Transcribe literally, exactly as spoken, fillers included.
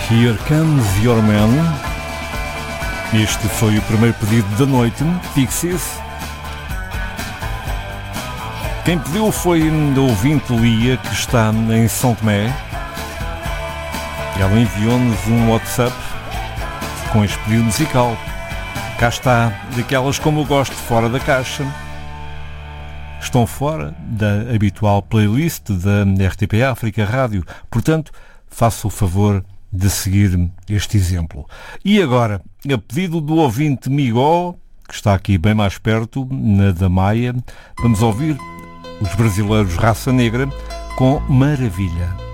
Here Comes Your Man. Este foi o primeiro pedido da noite, Pixies. Quem pediu foi a ouvinte Lia, que está em São Tomé. Ela enviou-nos um WhatsApp com este pedido musical. Cá está, daquelas como eu gosto, fora da caixa. Estão fora da habitual playlist da R T P África Rádio. Portanto, faça o favor de seguir este exemplo. E agora, a pedido do ouvinte Migó, que está aqui bem mais perto, na da Maia, vamos ouvir os brasileiros Raça Negra com Maravilha.